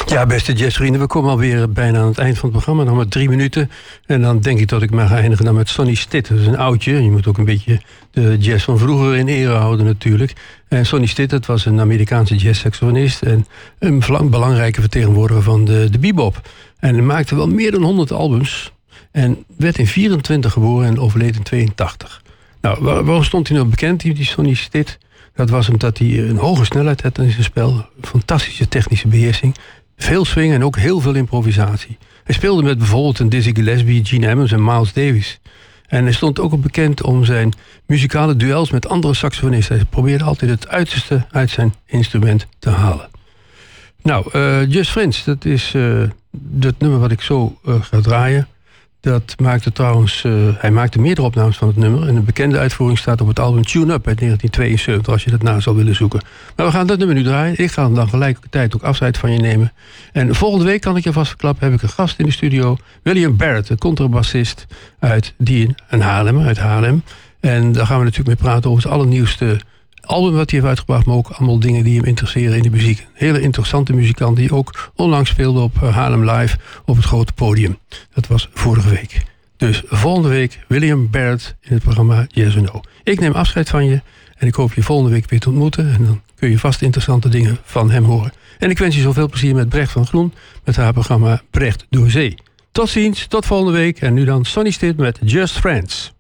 Ja, beste jazzvrienden, we komen alweer bijna aan het eind van het programma. Nog maar 3 minuten. En dan denk ik dat ik maar ga eindigen dan met Sonny Stitt. Dat is een oudje. Je moet ook een beetje de jazz van vroeger in ere houden natuurlijk. En Sonny Stitt, dat was een Amerikaanse jazzsaxofonist. En een belangrijke vertegenwoordiger van de bebop. En hij maakte wel meer dan 100 albums. En werd in 24 geboren en overleed in 82. Nou, waarom stond hij nou bekend, die Sonny Stitt? Dat was omdat hij een hoge snelheid had in zijn spel. Fantastische technische beheersing. Veel swing en ook heel veel improvisatie. Hij speelde met bijvoorbeeld een Dizzy Gillespie, Gene Ammons en Miles Davis. En hij stond ook bekend om zijn muzikale duels met andere saxofonisten. Hij probeerde altijd het uiterste uit zijn instrument te halen. Nou, Just Friends, dat is dat nummer wat ik zo ga draaien. Dat maakte trouwens, hij maakte meerdere opnames van het nummer. En een bekende uitvoering staat op het album Tune Up uit 1972, als je dat na zou willen zoeken. Maar we gaan dat nummer nu draaien. Ik ga dan gelijkertijd ook afscheid van je nemen. En volgende week, kan ik je vast verklappen, heb ik een gast in de studio. William Barrett, een contrabassist uit Haarlem. En daar gaan we natuurlijk mee praten over het allernieuwste album wat hij heeft uitgebracht, maar ook allemaal dingen die hem interesseren in de muziek. Een hele interessante muzikant die ook onlangs speelde op Haarlem Live op het grote podium. Dat was vorige week. Dus volgende week William Barrett in het programma Yes or No. Ik neem afscheid van je en ik hoop je volgende week weer te ontmoeten. En dan kun je vast interessante dingen van hem horen. En ik wens je zoveel plezier met Brecht van Groen met haar programma Brecht door Zee. Tot ziens, tot volgende week. En nu dan Sonny Stitt met Just Friends.